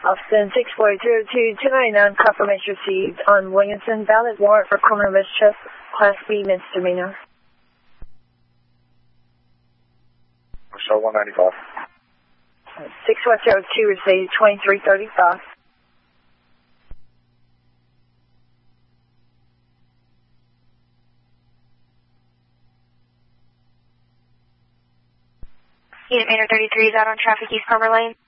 Austin 6420299, confirmation received on Williamson, valid warrant for criminal mischief, Class B misdemeanor. Show 195. 6102 received 2335. Unit Manor 33 is out on traffic, East Palmer Lane.